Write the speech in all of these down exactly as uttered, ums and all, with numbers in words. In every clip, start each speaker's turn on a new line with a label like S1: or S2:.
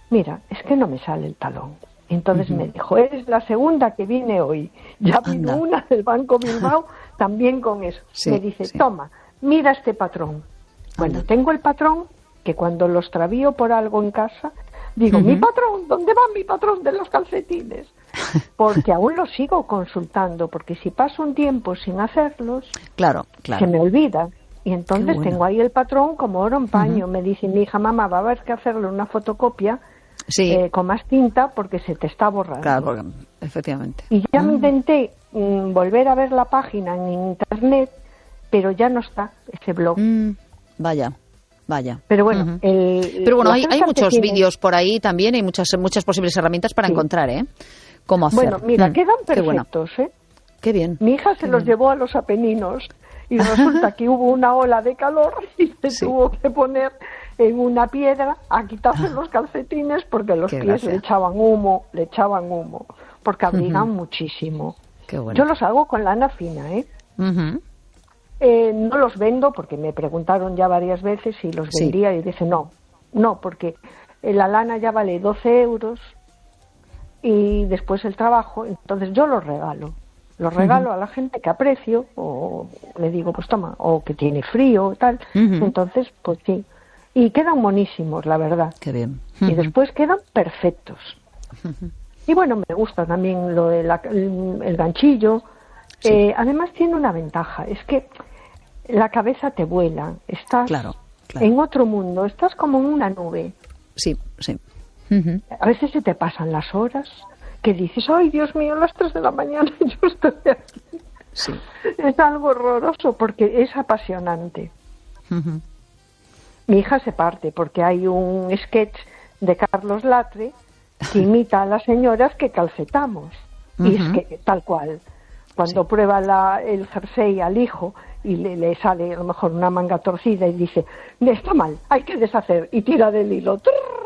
S1: mira, es que no me sale el talón. Entonces uh-huh. me dijo, eres la segunda que viene hoy. Ya vino Anda. una del Banco Bilbao también con eso. Sí, me dice, sí. toma, mira este patrón. Bueno, Anda. tengo el patrón que cuando lo extravío por algo en casa, digo, uh-huh. mi patrón, ¿dónde va mi patrón de los calcetines? Porque aún lo sigo consultando, porque si paso un tiempo sin hacerlos,
S2: claro, claro.
S1: se me olvida. Y entonces bueno. tengo ahí el patrón como oro en paño. Uh-huh. Me dice mi hija, mamá, va a haber que hacerle una fotocopia sí. eh, con más tinta porque se te está borrando.
S2: Claro, porque, efectivamente.
S1: Y ya uh-huh. me intenté mm, volver a ver la página en internet, pero ya no está ese blog.
S2: Mm, vaya. Vaya.
S1: Pero bueno,
S2: uh-huh.
S1: el,
S2: pero bueno, hay, hay muchos vídeos por ahí también, hay muchas muchas posibles herramientas para sí. encontrar, ¿eh? Cómo hacer.
S1: Bueno, mira,
S2: mm.
S1: quedan perfectos,
S2: Qué bueno.
S1: ¿eh?
S2: Qué bien.
S1: Mi hija se
S2: Qué
S1: los
S2: bien.
S1: llevó a los Apeninos y resulta que hubo una ola de calor y se sí. tuvo que poner en una piedra a quitarse ah. los calcetines porque los
S2: Qué
S1: pies
S2: gracia.
S1: le echaban humo, le echaban humo, porque abrigan uh-huh. muchísimo.
S2: Qué bueno.
S1: Yo los hago con lana fina, ¿eh?
S2: Uh-huh.
S1: Eh, no los vendo porque me preguntaron ya varias veces si los
S2: sí.
S1: vendía y dije no, no, porque la lana ya vale doce euros y después el trabajo, entonces yo los regalo, los regalo uh-huh. a la gente que aprecio o le digo pues toma, o que tiene frío tal, uh-huh. entonces pues sí, y quedan monísimos la verdad.
S2: Qué bien.
S1: Uh-huh. Y después quedan perfectos. Uh-huh. Y bueno, me gusta también lo del el, el ganchillo. Sí. Eh, además tiene una ventaja, es que la cabeza te vuela, estás
S2: claro, claro.
S1: en otro mundo, estás como en una nube.
S2: Sí, sí. Uh-huh.
S1: A veces se te pasan las horas, que dices, ay Dios mío, las tres de la mañana yo estoy aquí.
S2: Sí.
S1: Es algo horroroso porque es apasionante.
S2: Uh-huh.
S1: Mi hija se parte porque hay un sketch de Carlos Latre que imita a las señoras que calcetamos. Uh-huh. Y es que tal cual. Cuando sí. prueba la, el jersey al hijo y le, le sale a lo mejor una manga torcida y dice, está mal, hay que deshacer, y tira del hilo.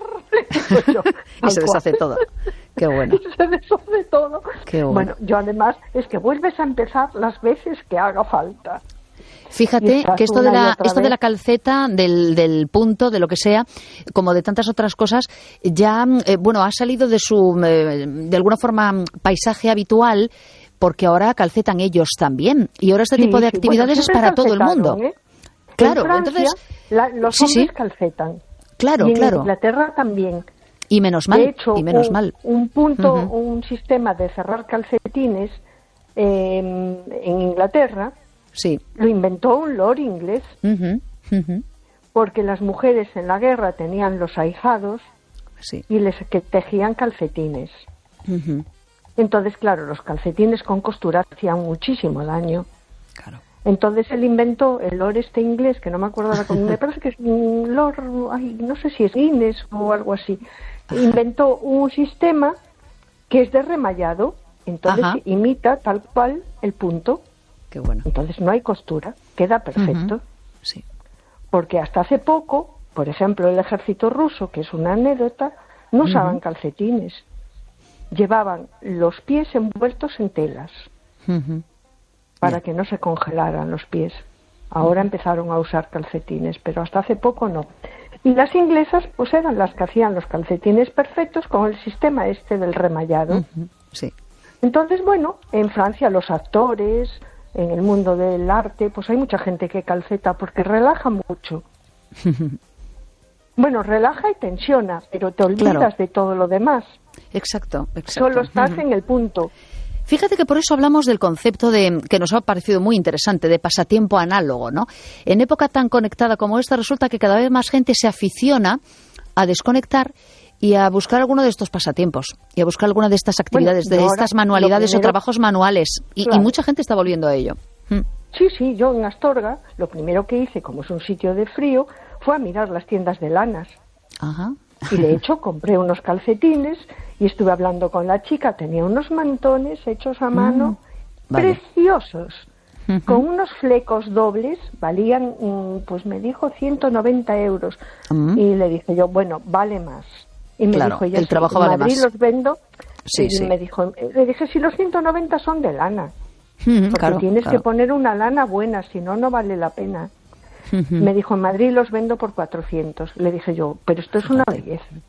S1: Yo,
S2: y se deshace todo. Qué bueno.
S1: Y se deshace todo.
S2: Qué bueno.
S1: Bueno, yo además es que vuelves a empezar las veces que haga falta.
S2: Fíjate que esto de la esto de la calceta, del, del punto, de lo que sea, como de tantas otras cosas, ya, eh, bueno, ha salido de su, eh, de alguna forma, paisaje habitual, porque ahora calcetan ellos también. Y ahora este sí, tipo de sí, actividades bueno, es para todo el mundo.
S1: ¿eh?
S2: Claro,
S1: en Francia,
S2: entonces...
S1: La, los
S2: sí,
S1: hombres
S2: sí.
S1: calcetan.
S2: Claro,
S1: y en
S2: claro.
S1: Inglaterra también.
S2: Y menos mal,
S1: de hecho,
S2: y menos
S1: un,
S2: mal.
S1: un punto,
S2: uh-huh.
S1: un sistema de cerrar calcetines eh, en Inglaterra,
S2: sí.
S1: lo inventó un lord inglés.
S2: Uh-huh. Uh-huh.
S1: Porque las mujeres en la guerra tenían los ahijados
S2: sí.
S1: y les que tejían calcetines.
S2: Uh-huh.
S1: Entonces, claro, los calcetines con costura hacían muchísimo daño.
S2: Claro.
S1: Entonces él inventó el lord este inglés, que no me acuerdo ahora, me parece que es un lord, ay, no sé si es Guinness o algo así. Inventó un sistema que es de remallado, entonces Ajá. imita tal cual el punto.
S2: Qué bueno.
S1: Entonces no hay costura, queda perfecto.
S2: Uh-huh. Sí.
S1: Porque hasta hace poco, por ejemplo, el ejército ruso, que es una anécdota, no usaban uh-huh. calcetines. Llevaban los pies envueltos en telas
S2: uh-huh.
S1: para
S2: yeah.
S1: que no se congelaran los pies. Ahora uh-huh. empezaron a usar calcetines, pero hasta hace poco no. Y las inglesas pues eran las que hacían los calcetines perfectos con el sistema este del remallado.
S2: Uh-huh. Sí.
S1: Entonces, bueno, en Francia los actores, en el mundo del arte, pues hay mucha gente que calceta porque relaja mucho. Bueno, relaja y tensiona, pero te olvidas claro. de todo lo demás.
S2: Exacto, exacto.
S1: Solo estás uh-huh. en el punto.
S2: Fíjate que por eso hablamos del concepto de que nos ha parecido muy interesante, de pasatiempo análogo, ¿no? En época tan conectada como esta, resulta que cada vez más gente se aficiona a desconectar y a buscar alguno de estos pasatiempos, y a buscar alguna de estas actividades, bueno, de estas manualidades primero, o trabajos manuales, y, claro. y mucha gente está volviendo a ello. Mm.
S1: Sí, sí, yo en Astorga, lo primero que hice, como es un sitio de frío, fue a mirar las tiendas de lanas.
S2: Ajá.
S1: Y de hecho compré unos calcetines y estuve hablando con la chica, tenía unos mantones hechos a mano, mm, vale. preciosos, uh-huh. con unos flecos dobles, valían, pues me dijo ciento noventa euros. Uh-huh. Y le dije yo, bueno, vale más. Y me
S2: claro,
S1: dijo ella,
S2: el trabajo
S1: en
S2: vale
S1: Madrid
S2: más.
S1: los vendo.
S2: Sí,
S1: y
S2: sí.
S1: me dijo, le dije, si los ciento noventa son de lana,
S2: uh-huh,
S1: porque
S2: claro,
S1: tienes
S2: claro.
S1: que poner una lana buena, si no, no vale la pena. Uh-huh. Me dijo, en Madrid los vendo por cuatrocientos. Le dije yo, pero esto es una belleza.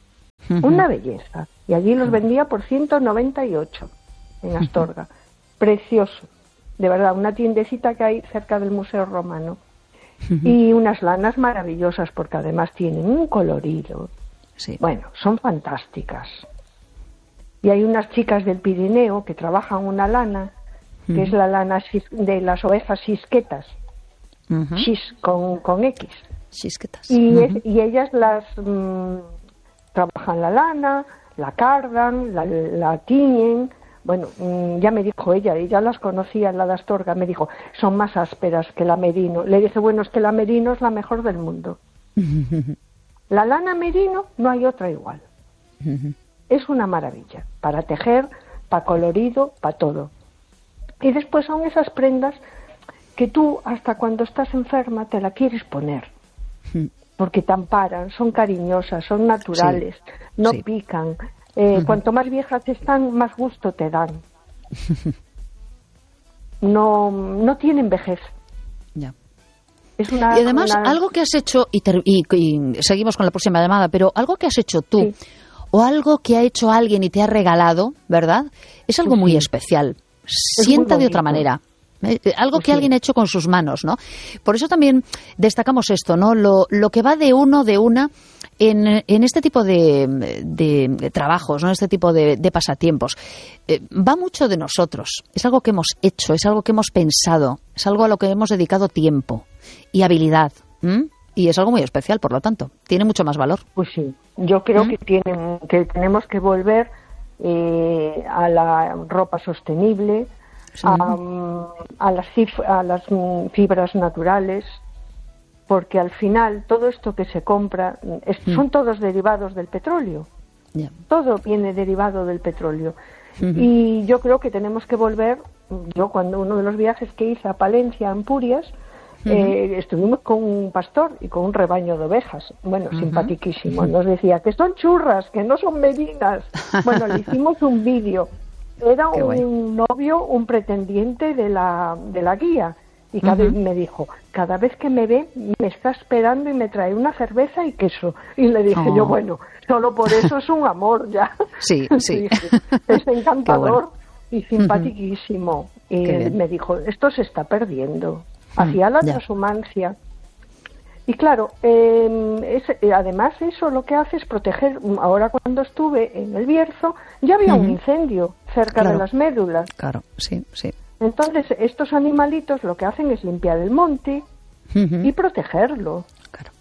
S1: Uh-huh. Una belleza. Y allí los vendía por ciento noventa y ocho en Astorga. Uh-huh. Precioso. De verdad, una tiendecita que hay cerca del Museo Romano. Uh-huh. Y unas lanas maravillosas porque además tienen un colorido. Sí. Bueno, son fantásticas. Y hay unas chicas del Pirineo que trabajan una lana, que uh-huh. es la lana de las ovejas xisquetas. Uh-huh. Xis con, con X.
S2: Xisquetas.
S1: Y, uh-huh. es, y ellas las mmm, trabajan la lana, la cardan, la, la tiñen. Bueno, mmm, ya me dijo ella, y ya las conocía, la de Astorga, me dijo, son más ásperas que la merino. Le dije, bueno, es que la merino es la mejor del mundo. Uh-huh. La lana merino no hay otra igual. Uh-huh. Es una maravilla, para tejer, para colorido, para todo. Y después son esas prendas que tú, hasta cuando estás enferma, te la quieres poner. Uh-huh. Porque te amparan, son cariñosas, son naturales, sí. no sí. pican. Eh, uh-huh. Cuanto más viejas están, más gusto te dan. No, no tienen vejez.
S2: Ya.
S1: Es una,
S2: y además,
S1: una...
S2: algo que has hecho, y, ter- y, y seguimos con la próxima llamada, pero algo que has hecho tú, sí. o algo que ha hecho alguien y te ha regalado, ¿verdad? Es algo sí. muy especial. Es Sienta muy de otra manera. Eh, algo que sí. alguien ha hecho con sus manos, ¿no? Por eso también destacamos esto, ¿no? Lo, lo que va de uno, de una, en, en este tipo de, de, de trabajos, ¿no? Este tipo de, de pasatiempos. Eh, va mucho de nosotros. Es algo que hemos hecho, es algo que hemos pensado, es algo a lo que hemos dedicado tiempo y habilidad. ¿Mm? Y es algo muy especial, por lo tanto. Tiene mucho más valor.
S1: Pues sí. Yo creo ¿Mm? que, tiene, que tenemos que volver eh, a la ropa sostenible, sí. a, a, las cif- a las fibras naturales, porque al final todo esto que se compra es, mm. son todos derivados del petróleo. Yeah. Todo viene derivado del petróleo. Uh-huh. Y yo creo que tenemos que volver. Yo cuando uno de los viajes que hice a Palencia, a Empurias, uh-huh. eh, estuvimos con un pastor y con un rebaño de ovejas. Bueno, uh-huh. simpaticísimo. Nos decía que son churras, que no son merinas. Bueno, le hicimos un vídeo. Era Qué un guay. novio, un pretendiente de la, de la guía. Y cada uh-huh. vez me dijo, cada vez que me ve, me está esperando y me trae una cerveza y queso. Y le dije oh. yo, bueno, solo por eso es un amor ya.
S2: Sí, sí.
S1: Es encantador bueno. y simpaticísimo. Uh-huh. Y me dijo, esto se está perdiendo. Hacía la yeah. transhumancia. Y claro, eh, es, además eso lo que hace es proteger. Ahora cuando estuve en el Bierzo, ya había uh-huh. un incendio cerca
S2: claro.
S1: de las médulas.
S2: Claro, sí, sí.
S1: Entonces, estos animalitos lo que hacen es limpiar el monte uh-huh. y protegerlo.
S2: Claro.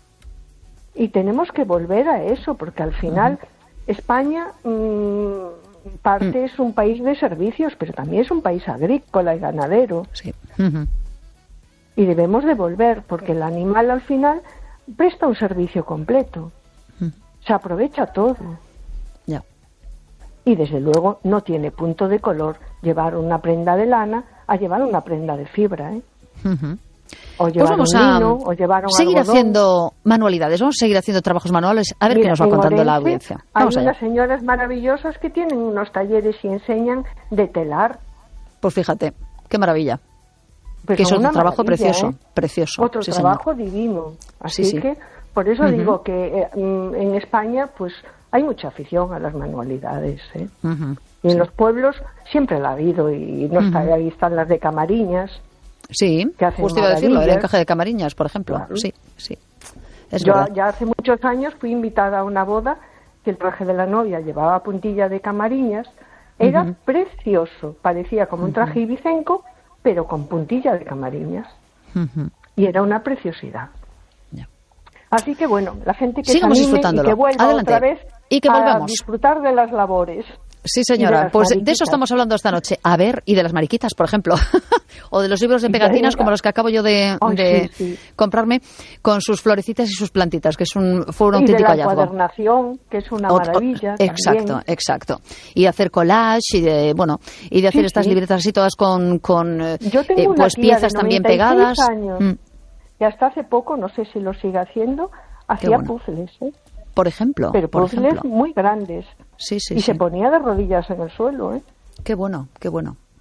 S1: Y tenemos que volver a eso, porque al final uh-huh. España mmm, parte uh-huh. es un país de servicios, pero también es un país agrícola y ganadero.
S2: Sí. Uh-huh.
S1: Y debemos de volver, porque el animal al final presta un servicio completo. Uh-huh. Se aprovecha todo.
S2: Ya.
S1: Y desde luego no tiene punto de color llevar una prenda de lana a llevar una prenda de fibra, ¿eh?
S2: Uh-huh.
S1: O llevar
S2: pues vamos
S1: un lino, o llevar un
S2: seguir
S1: algodón.
S2: haciendo manualidades, vamos a seguir haciendo trabajos manuales, a ver Mira, qué nos va contando
S1: Orense,
S2: la audiencia.
S1: Vamos
S2: hay
S1: unas señoras maravillosas que tienen unos talleres y enseñan de telar.
S2: Pues fíjate, qué maravilla.
S1: Pues
S2: que es otro trabajo precioso,
S1: ¿eh?
S2: precioso.
S1: Otro
S2: sí,
S1: trabajo
S2: señor.
S1: divino. Así
S2: sí, sí.
S1: que, por eso uh-huh. digo que eh, en España, pues, hay mucha afición a las manualidades, ¿eh? Uh-huh. Y en sí. los pueblos siempre la ha habido, y no está, uh-huh. ahí están las de Camariñas.
S2: Sí, justo iba a decirlo, el encaje de Camariñas, por ejemplo. Claro. Sí, sí. Es
S1: Yo
S2: verdad.
S1: ya hace muchos años fui invitada a una boda que el traje de la novia llevaba puntilla de Camariñas. Era uh-huh. precioso, parecía como uh-huh. un traje ibicenco, pero con puntilla de Camariñas. Uh-huh. Y era una preciosidad. Yeah. Así que bueno, la gente que
S2: Sigamos
S1: se anime y que vuelva
S2: Adelante.
S1: otra vez
S2: y que
S1: a disfrutar de las labores.
S2: Sí, señora, de pues mariquitas. De eso estamos hablando esta noche. A ver, y de las mariquitas, por ejemplo. O de los libros de pegatinas, como los que acabo yo de, oh, de sí, sí. comprarme, con sus florecitas y sus plantitas, que es un, fue un
S1: y
S2: auténtico hallazgo.
S1: Y de la encuadernación, que es una
S2: o,
S1: maravilla.
S2: O, exacto,
S1: también.
S2: exacto. Y hacer collage, y de, bueno, y de hacer sí, estas sí. libretas así todas con, con
S1: yo tengo
S2: eh,
S1: una
S2: pues
S1: tía
S2: piezas
S1: de
S2: también
S1: noventa y seis
S2: pegadas.
S1: Años, mm. que hasta hace poco, no sé si lo sigue haciendo, hacía bueno. puzzles, ¿eh?
S2: Por ejemplo.
S1: Pero
S2: por
S1: puzzles
S2: ejemplo.
S1: muy grandes.
S2: Sí, sí,
S1: y
S2: sí.
S1: se ponía de rodillas en el suelo, ¿eh?
S2: Qué bueno, qué bueno.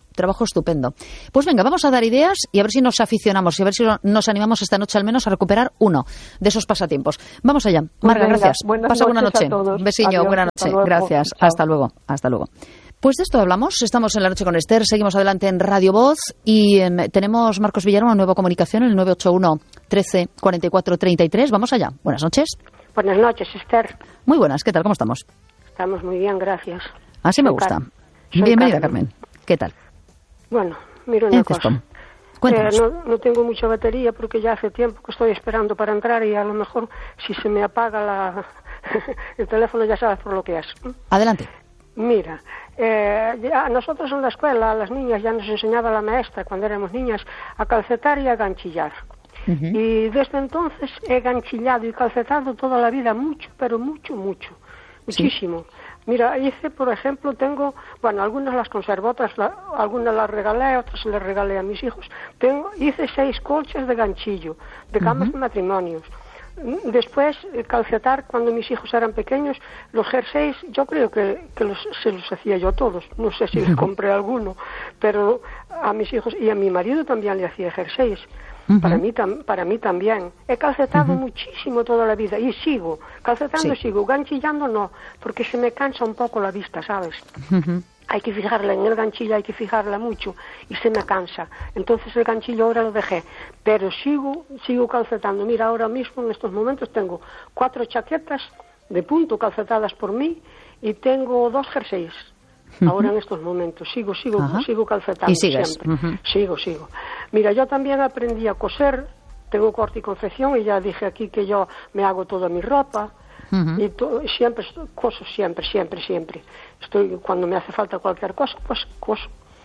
S2: trabajo estupendo. Pues venga, vamos a dar ideas y a ver si nos aficionamos y a ver si nos animamos esta noche al menos a recuperar uno de esos pasatiempos. Vamos allá. Marga, pues gracias. Pasa buena noche. Un besiño, buena noche. Gracias. Chao. Hasta luego. Hasta luego. Pues de esto hablamos. Estamos en La Noche con Esther. Seguimos adelante en Radio Voz y eh, tenemos, Marcos Villar, una nueva comunicación en el nueve ocho uno, trece, cuarenta y cuatro, treinta y tres. Vamos allá. Buenas noches.
S3: Buenas noches, Esther.
S2: Muy buenas. ¿Qué tal? ¿Cómo estamos?
S3: Estamos muy bien, gracias.
S2: Así me gusta.
S3: Car-
S2: Bienvenida, Carmen. Carmen. ¿Qué tal?
S3: Bueno, mira una cosa.
S2: Eh,
S3: no, no tengo mucha batería porque ya hace tiempo que estoy esperando para entrar y a lo mejor si se me apaga la el teléfono ya sabes por lo que es.
S2: Adelante.
S3: Mira, eh, ya nosotros en la escuela, a las niñas ya nos enseñaba la maestra cuando éramos niñas a calcetar y a ganchillar. Uh-huh. Y desde entonces he ganchillado y calcetado toda la vida mucho, pero mucho, mucho, muchísimo. Sí. Mira, hice, por ejemplo, tengo, bueno, algunas las conservo, otras la, algunas las regalé, otras les regalé a mis hijos. Tengo, hice seis colchas de ganchillo, de camas uh-huh. de matrimonios. Después, calcetar, cuando mis hijos eran pequeños, los jerseys, yo creo que, que los, se los hacía yo todos. No sé si les compré alguno, pero a mis hijos y a mi marido también le hacía jerseys. Uh-huh. Para mí tam, para mí también. He calcetado uh-huh. muchísimo toda la vida y sigo. Calcetando sí. sigo, ganchillando no, porque se me cansa un poco la vista, ¿sabes? Uh-huh. Hay que fijarla en el ganchillo, hay que fijarla mucho y se me cansa. Entonces el ganchillo ahora lo dejé, pero sigo, sigo calcetando. Mira, ahora mismo en estos momentos tengo cuatro chaquetas de punto calcetadas por mí y tengo dos jerseys. Uh-huh. Ahora en estos momentos sigo, sigo, uh-huh. sigo calcetando.
S2: ¿Y sigues?
S3: Siempre.
S2: Uh-huh.
S3: Sigo, sigo. Mira, yo también aprendí a coser, tengo corte y confección y ya dije aquí que yo me hago toda mi ropa. Uh-huh. Y to- siempre, coso siempre, siempre, siempre. Estoy, cuando me hace falta cualquier cosa, pues coso.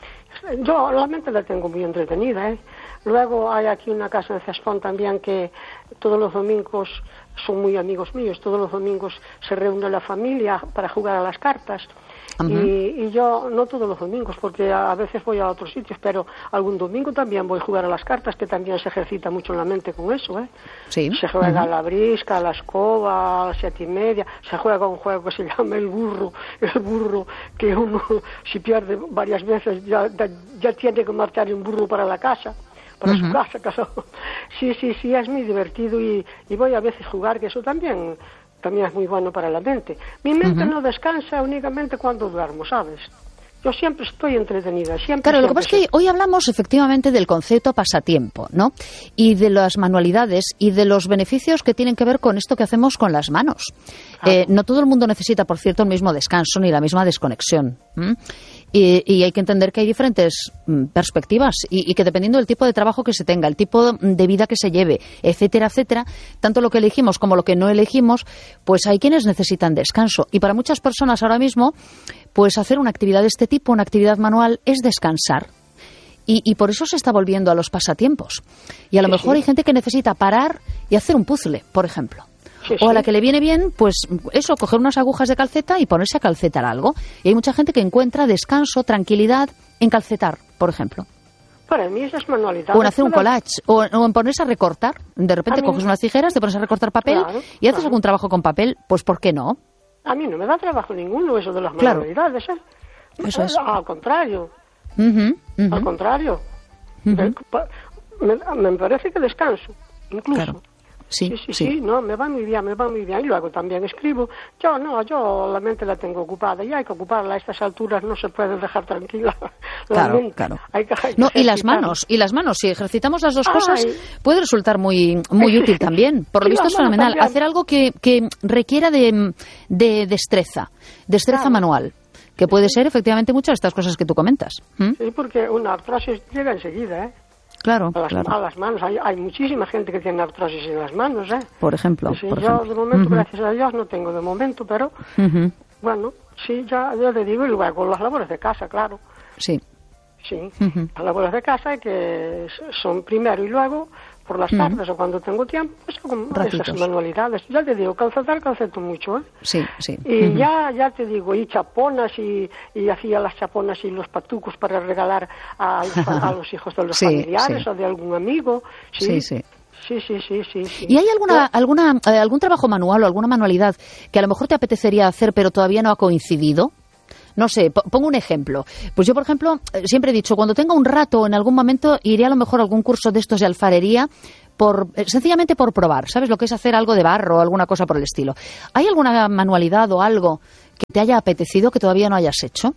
S3: Yo la mente la tengo muy entretenida, ¿eh? Luego hay aquí una casa en Cespón también que todos los domingos son muy amigos míos, todos los domingos se reúne la familia para jugar a las cartas. Uh-huh. Y, y yo, no todos los domingos, porque a, a veces voy a otros sitios, pero algún domingo también voy a jugar a las cartas, que también se ejercita mucho la mente con eso, ¿eh?
S2: Sí.
S3: Se juega
S2: uh-huh.
S3: a la brisca, a la escoba, a las siete y media, se juega un juego que se llama el burro, el burro que uno, si pierde varias veces, ya, ya, ya tiene que marchar un burro para la casa, para uh-huh. su casa, casa. Sí, sí, sí, es muy divertido y, y voy a veces jugar, que eso también... también es muy bueno para la mente. Mi mente uh-huh. no descansa únicamente cuando duermo, ¿sabes? Yo siempre estoy entretenida, siempre.
S2: Claro,
S3: siempre
S2: lo que pasa es que hoy hablamos efectivamente del concepto pasatiempo, ¿no? Y de las manualidades y de los beneficios que tienen que ver con esto que hacemos con las manos. Claro. Eh, no todo el mundo necesita, por cierto, el mismo descanso ni la misma desconexión. ¿m? Y, y hay que entender que hay diferentes mm, perspectivas y, y que dependiendo del tipo de trabajo que se tenga, el tipo de vida que se lleve, etcétera, etcétera, tanto lo que elegimos como lo que no elegimos, pues hay quienes necesitan descanso. Y para muchas personas ahora mismo, pues hacer una actividad de este tipo, una actividad manual, es descansar. Y, y por eso se está volviendo a los pasatiempos. Y a lo sí, mejor sí. hay gente que necesita parar y hacer un puzzle, por ejemplo. Sí, o a la que le viene bien, pues eso, coger unas agujas de calceta y ponerse a calcetar algo. Y hay mucha gente que encuentra descanso, tranquilidad en calcetar, por ejemplo.
S3: Para mí esas manualidades...
S2: O en hacer un collage, o, o en ponerse a recortar. De repente coges unas tijeras, te pones a recortar papel claro, y haces claro. algún trabajo con papel, pues ¿por qué no?
S3: A mí no me da trabajo ninguno eso de las claro. manualidades, ¿eh?
S2: Eso es.
S3: Al contrario.
S2: Uh-huh, uh-huh.
S3: Al contrario.
S2: Uh-huh.
S3: Me, me parece que descanso, incluso.
S2: Claro. Sí,
S3: sí, sí,
S2: sí,
S3: sí, no, me va muy bien, me va muy bien. Y luego también escribo. Yo no, yo la mente la tengo ocupada y hay que ocuparla. A estas alturas no se puede dejar tranquila.
S2: Claro,
S3: mente.
S2: claro.
S3: Hay que, hay que
S2: no, y las manos, y las manos, si ejercitamos las dos Ay. cosas, puede resultar muy muy útil también. Por lo visto es fenomenal. También. Hacer algo que, que requiera de, de destreza, destreza claro. manual. Que puede ser efectivamente muchas de estas cosas que tú comentas. ¿Mm?
S3: Sí, porque una artrosis llega enseguida, ¿eh?
S2: Claro,
S3: a las,
S2: claro.
S3: a las manos. Hay, hay muchísima gente que tiene artrosis en las manos, ¿eh?
S2: Por ejemplo.
S3: Sí,
S2: por
S3: yo
S2: ejemplo.
S3: de momento,
S2: uh-huh.
S3: gracias a Dios, no tengo de momento, pero
S2: uh-huh.
S3: bueno, sí, ya, ya te digo, y luego las labores de casa, claro.
S2: Sí.
S3: Sí,
S2: uh-huh.
S3: las labores de casa que son primero y luego, por las tardes uh-huh. o cuando tengo tiempo, pues hago esas manualidades. Ya te digo, calcetar, calceto mucho, ¿eh?
S2: Sí, sí.
S3: Y
S2: uh-huh.
S3: ya ya te digo, y chaponas, y, y hacía las chaponas y los patucos para regalar a, a los hijos de los
S2: sí,
S3: familiares
S2: sí.
S3: o de algún amigo. Sí,
S2: sí. sí.
S3: Sí, sí, sí, sí, sí.
S2: ¿Y hay alguna, alguna, eh, algún trabajo manual o alguna manualidad que a lo mejor te apetecería hacer pero todavía no ha coincidido? no sé, pongo un ejemplo. Pues yo, por ejemplo, siempre he dicho, cuando tenga un rato en algún momento, iré a lo mejor a algún curso de estos de alfarería, por sencillamente por probar, ¿sabes? Lo que es hacer algo de barro o alguna cosa por el estilo. ¿Hay alguna manualidad o algo que te haya apetecido que todavía no hayas hecho?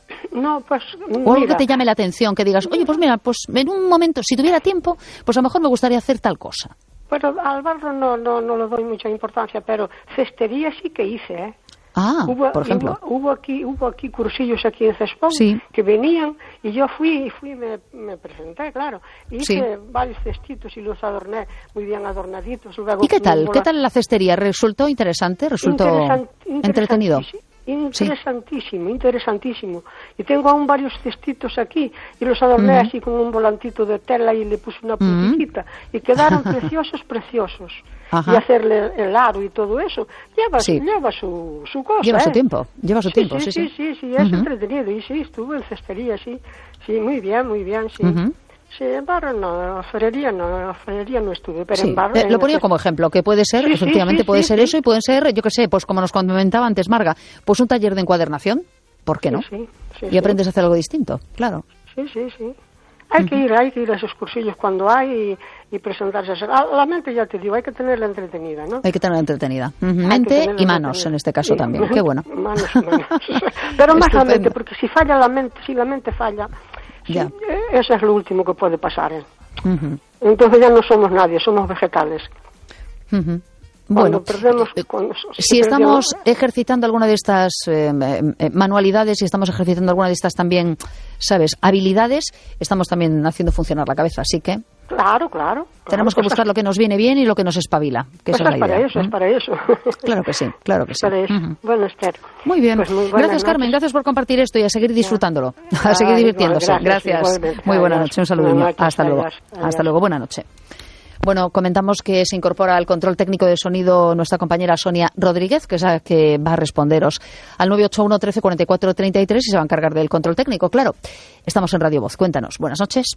S3: No, pues
S2: o algo que te llame la atención, que digas, oye, pues mira, pues en un momento, si tuviera tiempo, pues a lo mejor me gustaría hacer tal cosa.
S3: Bueno, al barro no, no, no le doy mucha importancia, pero cestería sí que hice, ¿eh?
S2: Ah,
S3: hubo,
S2: por ejemplo.
S3: Hubo, hubo aquí hubo aquí cursillos aquí en Cespón
S2: sí.
S3: que venían y yo fui y fui me, me presenté, claro. Hice
S2: sí.
S3: varios cestitos y los adorné muy bien adornaditos. Luego
S2: ¿Y qué tal? ¿Qué tal la cestería? ¿Resultó interesante? ¿Resultó
S3: Interesant,
S2: entretenido?
S3: Interesantísimo, sí. interesantísimo. Y tengo aún varios cestitos aquí y los adorné uh-huh. así con un volantito de tela y le puse una puntiquita uh-huh. y quedaron preciosos, preciosos. Ajá. Y hacerle el aro y todo eso lleva, sí. lleva su, su cosa.
S2: Lleva
S3: ¿eh?
S2: su tiempo, lleva su
S3: sí,
S2: tiempo,
S3: sí,
S2: sí,
S3: sí. Sí, sí, sí, es uh-huh. entretenido. Y sí, estuve en cestería, sí. Sí, muy bien, muy bien, sí. Uh-huh. Sí, en barro no, en alfarería no, en alfarería no estuve, pero
S2: sí.
S3: en barro...
S2: Eh, lo ponía
S3: en...
S2: como ejemplo, que puede ser,
S3: sí,
S2: efectivamente
S3: sí, sí,
S2: puede
S3: sí,
S2: ser
S3: sí.
S2: eso y pueden ser, yo qué sé, pues como nos comentaba antes Marga, pues un taller de encuadernación, ¿por qué no?
S3: Sí, sí, sí,
S2: y aprendes a hacer algo distinto, claro.
S3: Sí, sí, sí. Hay uh-huh. que ir, hay que ir a esos cursillos cuando hay y, y presentarse a hacer. La mente, ya te digo, hay que tenerla entretenida, ¿no?
S2: Hay que tenerla entretenida. Uh-huh. Mente y manos, en este caso sí. también. Qué bueno.
S3: Manos y manos. Pero más la mente, porque si falla la mente, si la mente falla, sí,
S2: ya.
S3: eso es lo último que puede pasar, ¿eh?
S2: Uh-huh.
S3: Entonces ya no somos nadie, somos vegetales.
S2: Uh-huh.
S3: Bueno,
S2: bueno,
S3: perdemos, cuando,
S2: si, si estamos perdemos... ejercitando alguna de estas eh, eh, manualidades, si estamos ejercitando alguna de estas también, ¿sabes?, habilidades, estamos también haciendo funcionar la cabeza, así que...
S3: Claro, claro.
S2: Tenemos
S3: claro,
S2: que buscar lo que nos viene bien y lo que nos espabila. Que
S3: pues
S2: esa
S3: es,
S2: es la
S3: para
S2: idea,
S3: eso,
S2: ¿eh?
S3: es para eso.
S2: Claro que sí, claro que sí.
S3: Para eso. Uh-huh. Bueno, Esther.
S2: Muy bien.
S3: Pues muy
S2: gracias,
S3: noches.
S2: Carmen. Gracias por compartir esto y a seguir disfrutándolo.
S3: Ah,
S2: a seguir divirtiéndose.
S3: Igual, gracias.
S2: gracias. Muy buena noche. Un saludo. Hasta luego. Adiós. Hasta luego. Buena noche. Bueno, comentamos que se incorpora al control técnico de sonido nuestra compañera Sonia Rodríguez, que es la que va a responderos al nueve ocho uno, trece, cuarenta y cuatro, treinta y tres y se va a encargar del control técnico, claro. Estamos en Radio Voz. Cuéntanos. Buenas noches.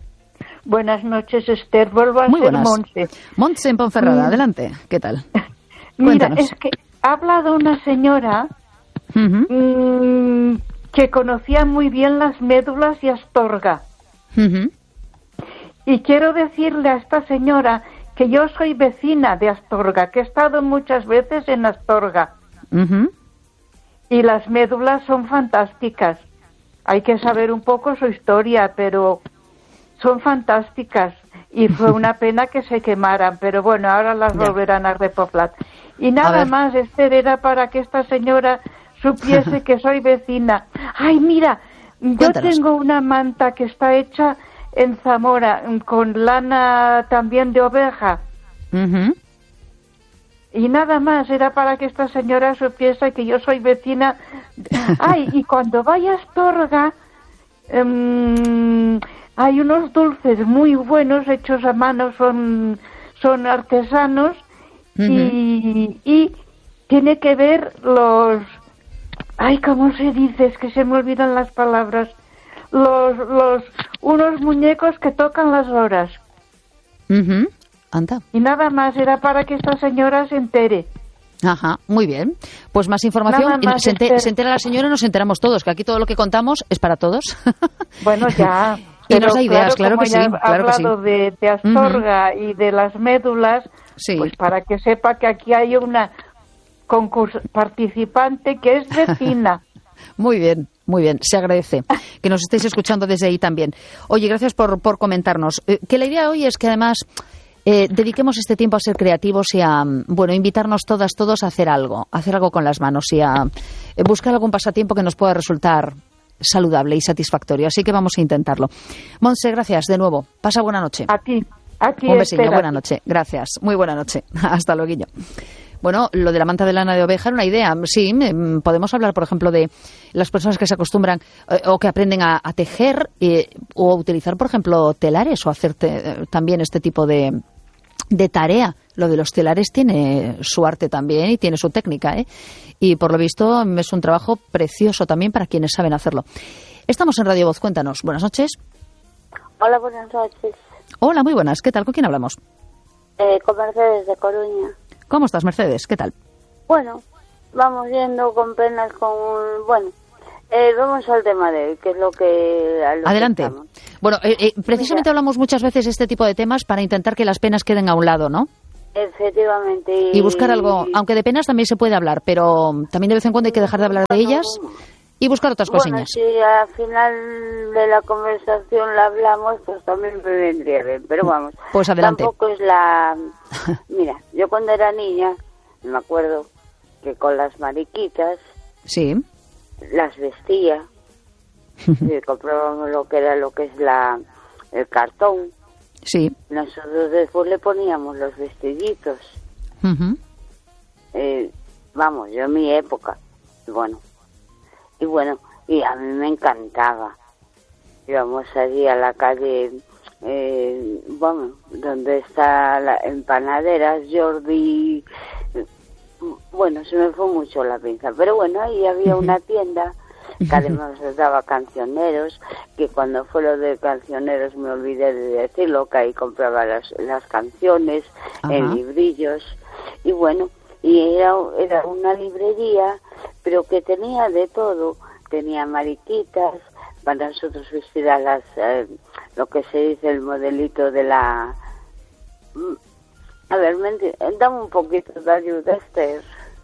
S4: Buenas noches, Esther. Vuelvo a
S2: Muy
S4: ser
S2: buenas.
S4: Montse.
S2: Montse en Ponferrada. Mm. Adelante. ¿Qué tal?
S4: Mira, es que ha hablado una señora uh-huh. mmm, que conocía muy bien las médulas y Astorga.
S2: Uh-huh.
S4: Y quiero decirle a esta señora que yo soy vecina de Astorga, que he estado muchas veces en Astorga.
S2: Uh-huh.
S4: Y las médulas son fantásticas. Hay que saber un poco su historia, pero son fantásticas. Y fue una pena que se quemaran, pero bueno, ahora las ya. volverán a repoblar. Y nada más, Esther, era para que esta señora supiese que soy vecina. Ay, mira, yo
S2: Cuéntanos.
S4: tengo una manta que está hecha en Zamora, con lana también de oveja.
S2: Uh-huh.
S4: Y nada más, era para que esta señora supiese que yo soy vecina. Ay, y cuando vaya a Astorga, um, hay unos dulces muy buenos, hechos a mano, son, son artesanos, uh-huh. y, y tiene que ver los... Ay, ¿cómo se dice? Es que se me olvidan las palabras. Los, los, unos muñecos que tocan las horas.
S2: Uh-huh. Anda.
S4: Y nada más, era para que esta señora se entere.
S2: Ajá, muy bien. Pues más información.
S4: Más,
S2: se, enter, se entera la señora y nos enteramos todos, que aquí todo lo que contamos es para todos.
S4: Bueno, ya.
S2: Y nos da ideas, claro,
S4: claro
S2: que sí.
S4: Ha
S2: claro
S4: hablado
S2: que sí.
S4: de, de Astorga uh-huh. y de las médulas,
S2: sí.
S4: Pues para que sepa que aquí hay una concurs- participante que es vecina.
S2: Muy bien, muy bien, se agradece que nos estéis escuchando desde ahí también. Oye, gracias por, por comentarnos. Eh, que la idea hoy es que además eh, dediquemos este tiempo a ser creativos y a, bueno, invitarnos todas, todos a hacer algo, a hacer algo con las manos y a eh, buscar algún pasatiempo que nos pueda resultar saludable y satisfactorio. Así que vamos a intentarlo. Montse, gracias de nuevo. Pasa buena noche.
S4: A ti, a ti.
S2: Un besillo, buena noche. Gracias, muy buena noche. Hasta luego. Bueno, lo de la manta de lana de oveja era una idea. Sí, podemos hablar, por ejemplo, de las personas que se acostumbran eh, o que aprenden a, a tejer eh, o a utilizar, por ejemplo, telares o hacer te, eh, también este tipo de, de tarea. Lo de los telares tiene su arte también y tiene su técnica, ¿eh? Y por lo visto es un trabajo precioso también para quienes saben hacerlo. Estamos en Radio Voz, cuéntanos. Buenas noches.
S5: Hola, buenas noches.
S2: Hola, muy buenas. ¿Qué tal? ¿Con quién hablamos?
S5: Eh, con Mercedes de Coruña.
S2: ¿Cómo estás, Mercedes? ¿Qué tal?
S5: Bueno, vamos yendo con penas con... Bueno, Eh, vamos al tema de hoy, que es lo que... A lo
S2: Adelante.
S5: Que estamos.
S2: Bueno, eh, eh, precisamente
S5: Mira.
S2: hablamos muchas veces de este tipo de temas para intentar que las penas queden a un lado, ¿no?
S5: Efectivamente. Y,
S2: y buscar algo, aunque de penas también se puede hablar, pero también de vez en cuando hay que dejar de hablar de ellas y buscar otras
S5: bueno,
S2: cosillas.
S5: Si al final de la conversación la hablamos, pues también me vendría bien, pero vamos.
S2: Pues adelante.
S5: Tampoco es la... Mira, yo cuando era niña, me acuerdo que con las mariquitas
S2: Sí.
S5: las vestía, y comprábamos lo que era lo que es la el cartón.
S2: Sí.
S5: Nosotros después le poníamos los vestiditos.
S2: Uh-huh.
S5: Eh, vamos, yo en mi época, bueno, y bueno, y a mí me encantaba. Íbamos allí a la calle, eh, vamos, donde está la empanaderas, Jordi, bueno, se me fue mucho la pinza, pero bueno, ahí había uh-huh. una tienda que además nos daba cancioneros, que cuando fue lo de cancioneros me olvidé de decirlo, que ahí compraba las, las canciones uh-huh. en librillos, y bueno, y era, era una librería, pero que tenía de todo, tenía mariquitas, para nosotros vestir a las, eh, lo que se dice el modelito de la... A ver, dame un poquito de ayuda, Esther.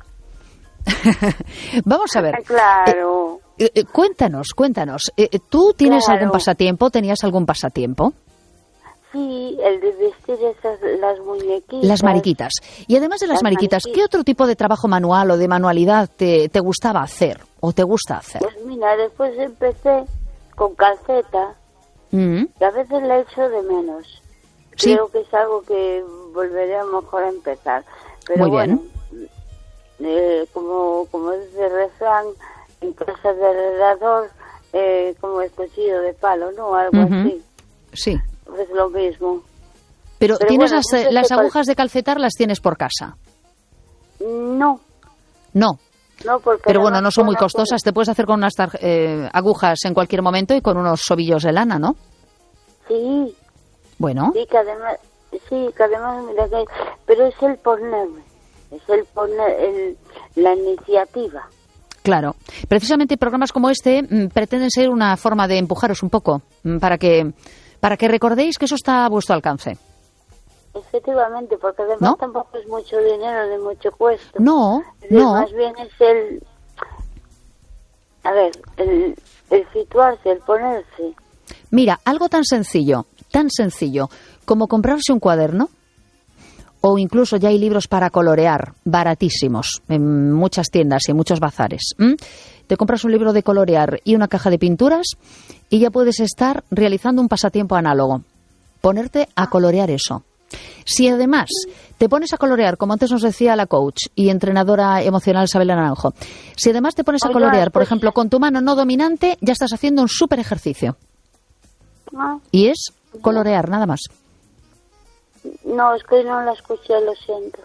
S2: Vamos a ver.
S5: Claro.
S2: Eh, eh, cuéntanos, cuéntanos. Eh, ¿Tú tienes
S5: claro.
S2: algún pasatiempo? ¿Tenías algún pasatiempo?
S5: Sí, el de vestir esas, las muñequitas.
S2: Las mariquitas. Y además de las, las mariquitas, mariquitas, ¿qué otro tipo de trabajo manual o de manualidad te, te gustaba hacer o te gusta hacer?
S5: Pues mira, después empecé con calceta, mm-hmm. que a veces la echo de menos. ¿Sí? Creo que es algo que volveré a lo mejor a empezar. Pero
S2: Muy
S5: bueno,
S2: bien.
S5: Eh, como, como dice el refrán, en casa de heredador, eh, como el cuchillo de palo, ¿no? Algo uh-huh. así.
S2: Sí.
S5: Es lo mismo.
S2: Pero, Pero ¿tienes
S5: bueno,
S2: las, las agujas de calcetar, las tienes por casa?
S5: No.
S2: No.
S5: No, porque
S2: Pero bueno, no son muy costosas. Te puedes hacer con unas tar- eh, agujas en cualquier momento y con unos sobillos de lana, ¿no?
S5: Sí.
S2: Bueno.
S5: Sí, que además, sí, que además, mira que, pero es el ponerme, es el poner, el, la iniciativa.
S2: Claro. Precisamente programas como este m, pretenden ser una forma de empujaros un poco m, para que para que recordéis que eso está a vuestro alcance.
S5: Efectivamente, porque además
S2: ¿no?
S5: tampoco es mucho dinero ni mucho cuesta.
S2: No,
S5: es
S2: no.
S5: Más bien es el, a ver, el, el situarse, el ponerse.
S2: Mira, algo tan sencillo, tan sencillo como comprarse un cuaderno, o incluso ya hay libros para colorear, baratísimos, en muchas tiendas y en muchos bazares. ¿Mm? Te compras un libro de colorear y una caja de pinturas y ya puedes estar realizando un pasatiempo análogo. Ponerte a colorear eso. Si además te pones a colorear, como antes nos decía la coach y entrenadora emocional Isabel Naranjo, si además te pones a colorear, por ejemplo, con tu mano no dominante, ya estás haciendo un súper ejercicio. Y es colorear, nada más.
S5: No, es que no la escuché, lo siento.